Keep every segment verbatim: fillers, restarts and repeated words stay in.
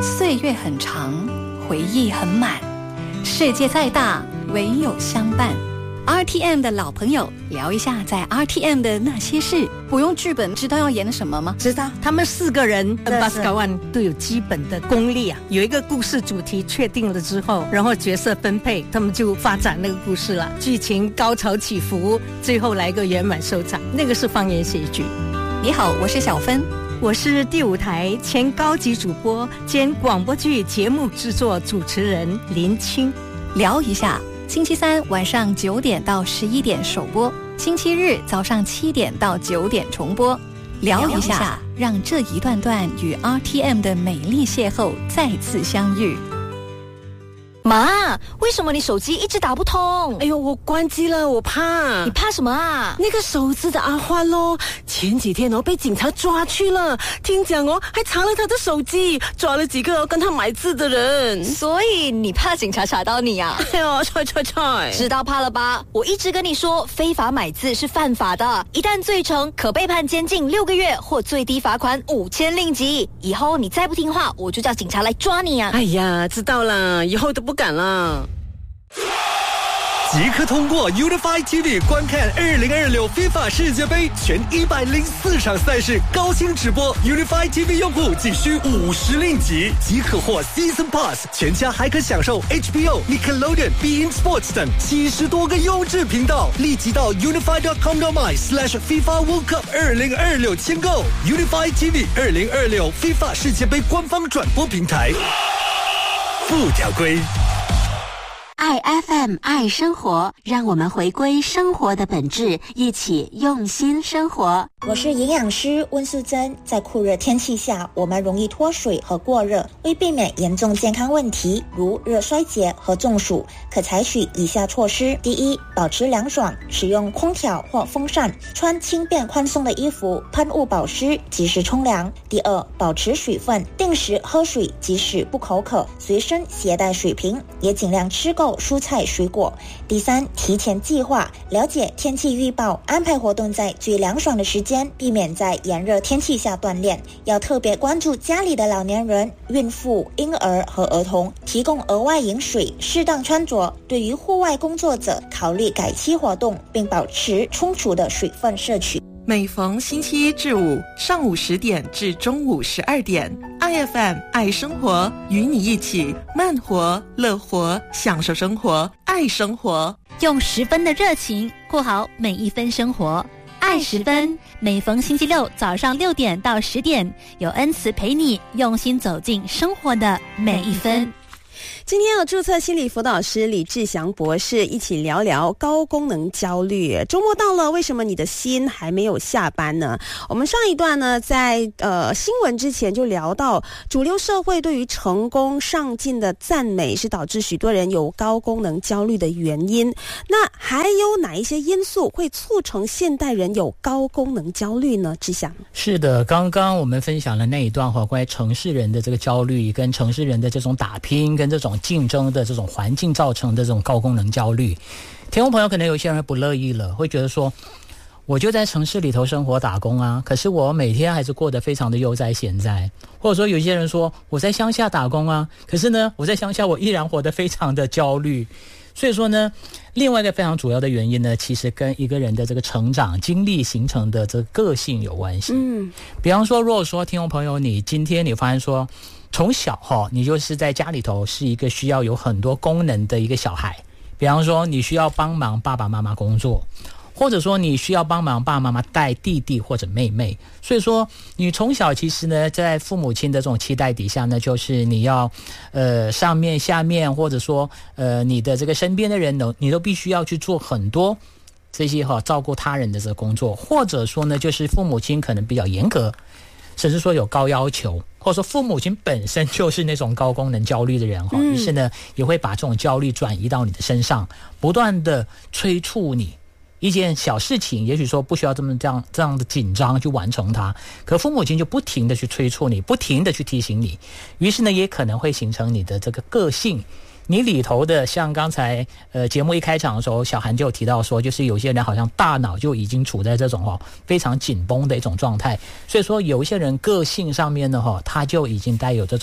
岁月很长，回忆很满，世界再大，唯有相伴。R T M 的老朋友，聊一下在 R T M 的那些事。不用剧本，知道要演什么吗？ 知道，他们四个人跟巴斯卡万都有基本的功力啊。有一个故事主题确定了之后，然后角色分配，他们就发展那个故事了。剧情高潮起伏，最后来一个圆满收场，那个是方言喜剧。 你好，我是小芬， 我是第五台前高级主播兼广播剧节目制作主持人林青。 聊一下。星期三晚上九点到十一点首播，星期日早上七点到九点重播。聊一下，让这一段段与 R T M 的美丽邂逅再次相遇。 妈，为什么你手机一直打不通？ 哎呦，我关机了，我怕。 你怕什么啊？ 那个手指的阿欢咯，前几天哦被警察抓去了，听讲哦还查了他的手机，抓了几个哦跟他买字的人。 所以你怕警察查到你啊？ 哎呦，踹踹踹！ 知道怕了吧？我一直跟你说，非法买字是犯法的，一旦罪成，可被判监禁六个月或最低罚款五千令吉。以后你再不听话，我就叫警察来抓你啊！ 哎呀，知道了，以后都不敢了。 即刻通过 Unify T V 观看二零二六 FIFA 世界杯全一百零四场赛事高清直播。Unify T V 用户仅需五十令吉即可获 Season Pass， 全家还可享受 H B O、Nickelodeon、Bein Sports 等七十多个优质频道。立即到 unify dot com dot my slash FIFA World Cup 二零二六签购 Unify T V 二零二六 FIFA 世界杯官方转播平台。附条规。 爱 F M 爱生活，让我们回归生活的本质，一起用心生活。 我是营养师温素珍。在酷热天气下，我们容易脱水和过热，为避免严重健康问题如热衰竭和中暑，可采取以下措施：第一，保持凉爽，使用空调或风扇，穿轻便宽松的衣服，喷雾保湿，及时冲凉。第二，保持水分，定时喝水，即使不口渴，随身携带水瓶，也尽量吃够蔬菜水果。第三，提前计划，了解天气预报，安排活动在最凉爽的时间，避免在炎热天气下锻炼。要特别关注家里的老年人、孕妇、婴儿和儿童，提供额外饮水，适当穿着。对于户外工作者，考虑改期活动，并保持充足的水分摄取。 每逢星期一至五上午十点至中午十二点， I F M 爱生活，与你一起慢活乐活，享受生活，爱生活， 用十分的热情过好每一分生活。爱十分，每逢星期六早上六点到十点，有恩慈陪你用心走进生活的每一分。 今天要注册心理辅导师李志祥博士一起聊聊高功能焦虑。周末到了，为什么你的心还没有下班呢？我们上一段呢，在呃新闻之前就聊到，主流社会对于成功上进的赞美是导致许多人有高功能焦虑的原因。那还有哪一些因素会促成现代人有高功能焦虑呢？志祥。 是的，刚刚我们分享了那一段哈，关于城市人的这个焦虑，跟城市人的这种打拼，跟这种竞争的这种环境造成的这种高功能焦虑。听众朋友可能有些人不乐意了，会觉得说，我就在城市里头生活打工啊，可是我每天还是过得非常的悠哉闲哉。或者说有些人说，我在乡下打工啊，可是呢我在乡下我依然活得非常的焦虑。所以说呢，另外一个非常主要的原因呢，其实跟一个人的这个成长经历形成的这个个性有关系。嗯，比方说，如果说听众朋友你今天你发现说，从小哈，你就是在家里头是一个需要有很多功能的一个小孩，比方说你需要帮忙爸爸妈妈工作，或者说你需要帮忙爸爸妈妈带弟弟或者妹妹，所以说你从小其实呢，在父母亲的这种期待底下呢，就是你要呃上面下面，或者说呃你的这个身边的人呢，你都必须要去做很多这些哈照顾他人的这个工作，或者说呢，就是父母亲可能比较严格，甚至说有高要求，或者说父母亲本身就是那种高功能焦虑的人哈，于是呢也会把这种焦虑转移到你的身上，不断的催促你一件小事情，也许说不需要这么这样这样的紧张去完成它，可父母亲就不停的去催促你，不停的去提醒你，于是呢也可能会形成你的这个个性。你里头的像刚才呃节目一开场的时候，小韩就有提到说，就是有些人好像大脑就已经处在这种哦非常紧绷的一种状态，所以说有一些人个性上面呢哈，他就已经带有这种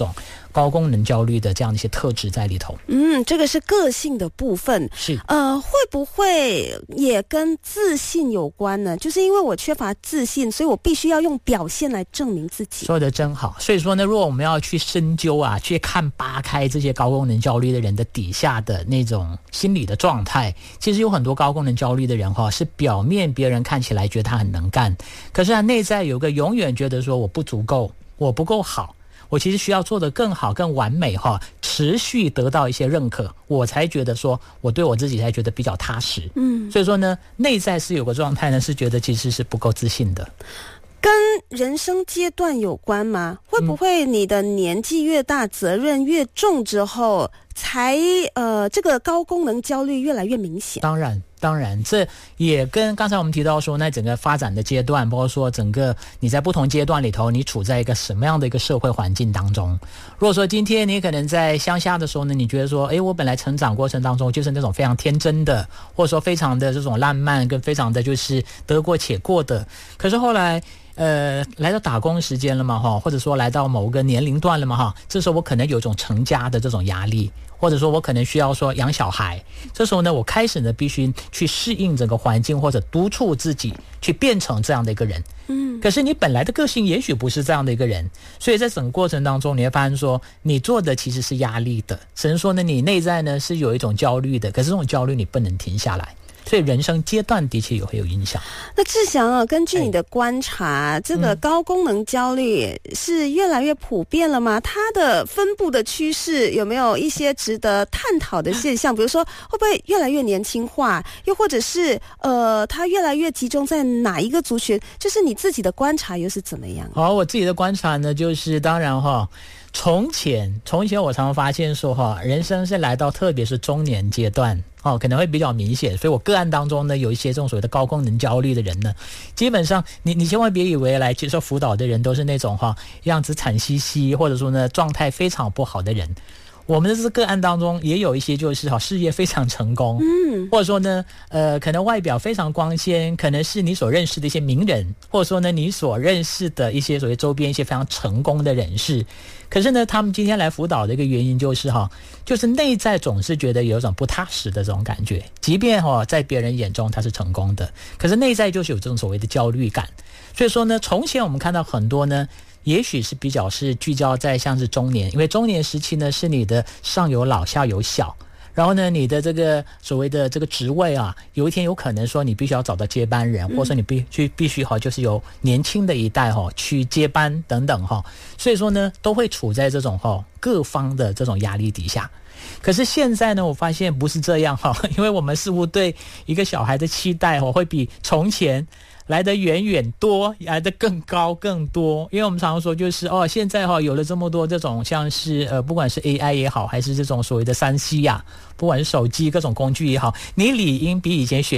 高功能焦虑的这样的一些特质在里头。 嗯，这个是个性的部分。 是呃，会不会也跟自信有关呢？就是因为我缺乏自信，所以我必须要用表现来证明自己。 说得真好。所以说呢，如果我们要去深究啊，去看扒开这些高功能焦虑的人的底下的那种心理的状态，其实有很多高功能焦虑的人哈、哦，是表面别人看起来觉得他很能干，可是他内在有个永远觉得说我不足够，我不够好，我其实需要做得更好更完美哈，持续得到一些认可，我才觉得说我对我自己才觉得比较踏实。 嗯， 所以说呢，内在是有个状态呢，是觉得其实是不够自信的。 跟人生阶段有关吗？会不会你的年纪越大，责任越重之后，才呃这个高功能焦虑越来越明显？ 当然当然，这也跟刚才我们提到说那整个发展的阶段，包括说整个你在不同阶段里头，你处在一个什么样的一个社会环境当中。如果说今天你可能在乡下的时候呢，你觉得说诶我本来成长过程当中就是那种非常天真的，或者说非常的这种浪漫跟非常的就是得过且过的，可是后来呃，来到打工时间了嘛哈，或者说来到某个年龄段了嘛哈，这时候我可能有一种成家的这种压力，或者说我可能需要说养小孩，这时候呢，我开始呢必须去适应整个环境，或者督促自己去变成这样的一个人。 嗯， 可是你本来的个性也许不是这样的一个人，所以在整个过程当中，你会发现说，你做的其实是压力的，甚至说呢，你内在呢是有一种焦虑的，可是这种焦虑你不能停下来。所以人生阶段的确也会有影响。 那志祥啊，根据你的观察，这个高功能焦虑是越来越普遍了吗？它的分布的趋势有没有一些值得探讨的现象？比如说，会不会越来越年轻化，又或者是呃，它越来越集中在哪一个族群？就是你自己的观察又是怎么样？ 好，我自己的观察呢，就是当然哈。从前从前我常常发现说哈，人生是来到特别是中年阶段哦，可能会比较明显，所以我个案当中呢，有一些这种所谓的高功能焦虑的人呢，基本上你你千万别以为来接受辅导的人都是那种哈样子惨兮兮，或者说呢状态非常不好的人。我们的这个个案当中也有一些就是好事业非常成功， 嗯， 或者说呢，呃，可能外表非常光鲜，可能是你所认识的一些名人，或者说呢，你所认识的一些所谓周边一些非常成功的人士。可是呢，他们今天来辅导的一个原因就是哈，就是内在总是觉得有一种不踏实的这种感觉，即便哈在别人眼中他是成功的，可是内在就是有这种所谓的焦虑感。所以说呢，从前我们看到很多呢。也许是比较是聚焦在像是中年，因为中年时期呢是你的上有老下有小，然后呢你的这个所谓的这个职位啊，有一天有可能说你必须要找到接班人，或者说你必须必须哈就是由年轻的一代哈去接班等等哈，所以说呢都会处在这种哈各方的这种压力底下。可是现在呢，我发现不是这样哈，因为我们似乎对一个小孩的期待哈会比从前来得远远多，来得更高更多。因为我们常常说就是哦，现在哈有了这么多这种像是呃不管是 A I 也好，还是这种所谓的三 C 呀、啊，不管是手机各种工具也好，你理应比以前学